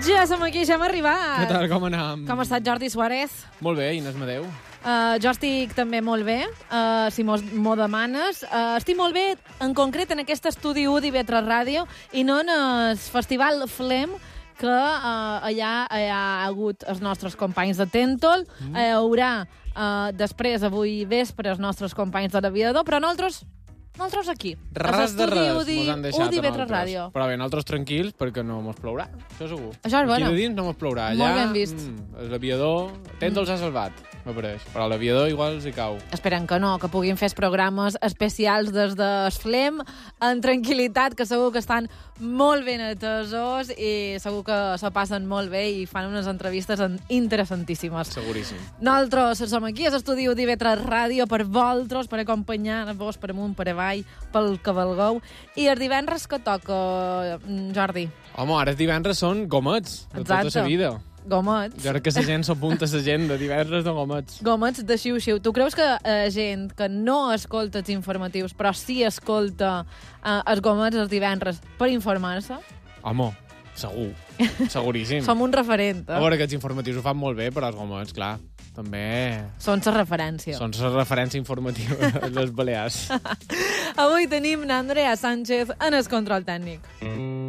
Ja som aquí, ja hem arribat. Què tal, com anem? Com ha estat Jordi Suárez? Molt bé, Inés Madeu. Jo estic també molt bé, si m'ho demanes. Estic molt bé, en concret, en aquest estudi 1 d'IV3 Ràdio i no en el Festival Flem, que allà hi ha hagut els nostres companys de Tentol, hi haurà després, avui vespre, els nostres companys de l'Aviador, però nosaltres aquí. Res de res, mos han deixat a d'IV3 nosaltres. Ràdio. Però bé, nosaltres tranquils, perquè no mos plourà, això segur. Això és bona. Aquí de dins no mos plourà. Allà, Molt ben vist. L'aviador, Tentol s'ha salvat, m'apareix. Però l'aviador igual s'hi cau. Esperem que no, que puguin fer programes especials des de Flem en tranquil·litat, que segur que estan molt ben atesos i segur que se passen molt bé i fan unes entrevistes interessantíssimes. Seguríssim. Nosaltres som aquí, a l'estudi d'IV3 Ràdio, per vosaltres, per acompanyar-vos per amunt, per avall, pel que valgueu. I el divendres que toca, Jordi? Home, ara divendres són gomets, de tota la vida. Gomets. Jo crec que la gent s'apunta a l'agenda, divendres de gomets. Gomets de xiu-xiu. Tu creus que gent que no escolta els informatius, però sí escolta els gomets els divendres per informar-se? Home, segur. Seguríssim. Som un referent, A veure, aquests informatius ho fan molt bé, però els gomets, clar, també Són la referència. són la referència informativa de les Balears. Avui tenim n'Andrea Sánchez en el control tècnic.